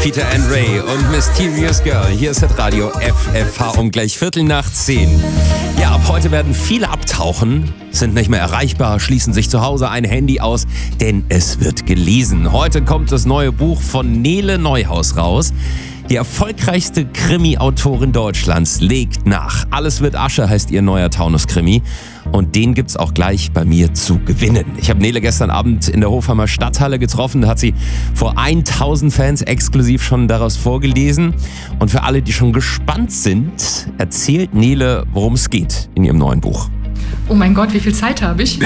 Peter and Ray und Mysterious Girl. Hier ist das Radio FFH um gleich 10:15. Ja, ab heute werden viele abtauchen, sind nicht mehr erreichbar, schließen sich zu Hause ein Handy aus, denn es wird gelesen. Heute kommt das neue Buch von Nele Neuhaus raus. Die erfolgreichste Krimi-Autorin Deutschlands legt nach. Alles wird Asche heißt ihr neuer Taunus-Krimi. Und den gibt's auch gleich bei mir zu gewinnen. Ich habe Nele gestern Abend in der Hofheimer Stadthalle getroffen. Da hat sie vor 1000 Fans exklusiv schon daraus vorgelesen. Und für alle, die schon gespannt sind, erzählt Nele, worum es geht in ihrem neuen Buch. Oh mein Gott, wie viel Zeit habe ich?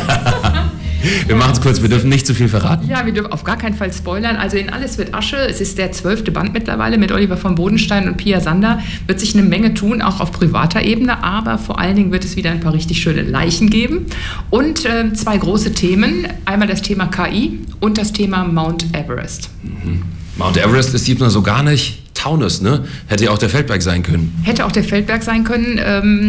Wir machen es kurz, wir dürfen nicht zu viel verraten. Ja, wir dürfen auf gar keinen Fall spoilern. Also in Alles wird Asche, es ist der 12. Band mittlerweile mit Oliver von Bodenstein und Pia Sander, wird sich eine Menge tun, auch auf privater Ebene, aber vor allen Dingen wird es wieder ein paar richtig schöne Leichen geben und 2 große Themen, einmal das Thema KI und das Thema Mount Everest. Mount Everest ist diesmal so gar nicht Taunus, ne? Hätte ja auch der Feldberg sein können. Hätte auch der Feldberg sein können.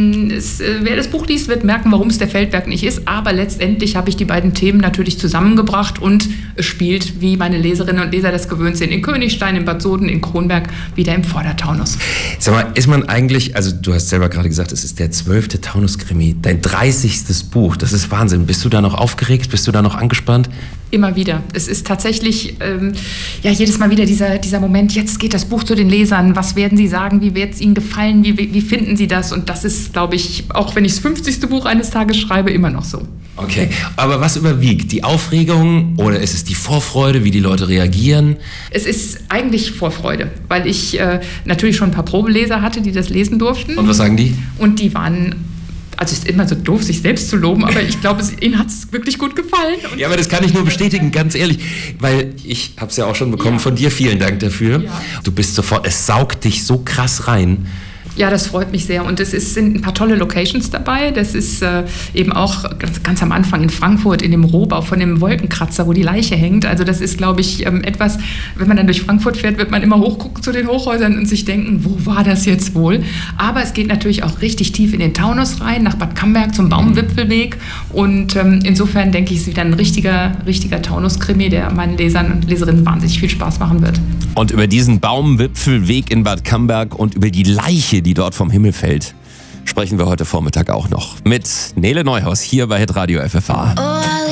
Wer das Buch liest, wird merken, warum es der Feldberg nicht ist. Aber letztendlich habe ich die beiden Themen natürlich zusammengebracht und es spielt, wie meine Leserinnen und Leser das gewöhnt sind, in Königstein, in Bad Soden, in Kronberg, wieder im Vordertaunus. Sag mal, ist man eigentlich, also du hast selber gerade gesagt, es ist der 12. Taunus-Krimi, dein 30. Buch, das ist Wahnsinn. Bist du da noch aufgeregt? Bist du da noch angespannt? Immer wieder. Es ist tatsächlich jedes Mal wieder dieser Moment, jetzt geht das Buch zu den Lesern, was werden sie sagen, wie wird es ihnen gefallen, wie finden sie das? Und das ist, glaube ich, auch wenn ich das 50. Buch eines Tages schreibe, immer noch so. Okay, aber was überwiegt? Die Aufregung oder ist es die Vorfreude, wie die Leute reagieren? Es ist eigentlich Vorfreude, weil ich natürlich schon ein paar Probeleser hatte, die das lesen durften. Und was sagen die? Und die waren... Also es ist immer so doof, sich selbst zu loben, aber ich glaube, ihnen hat es wirklich gut gefallen. Und ja, aber das kann ich nur bestätigen, ganz ehrlich, weil ich habe es ja auch schon bekommen von dir. Vielen Dank dafür. Ja. Du bist sofort, es saugt dich so krass rein. Ja, das freut mich sehr und sind ein paar tolle Locations dabei. Das ist eben auch ganz am Anfang in Frankfurt, in dem Rohbau von dem Wolkenkratzer, wo die Leiche hängt. Also das ist, glaube ich, etwas, wenn man dann durch Frankfurt fährt, wird man immer hochgucken zu den Hochhäusern und sich denken, wo war das jetzt wohl? Aber es geht natürlich auch richtig tief in den Taunus rein, nach Bad Camberg zum Baumwipfelweg. Und insofern denke ich, es ist wieder ein richtiger Taunus-Krimi, der meinen Lesern und Leserinnen wahnsinnig viel Spaß machen wird. Und über diesen Baumwipfelweg in Bad Camberg und über die Leiche, die dort vom Himmel fällt, sprechen wir heute Vormittag auch noch mit Nele Neuhaus hier bei Hitradio FFH.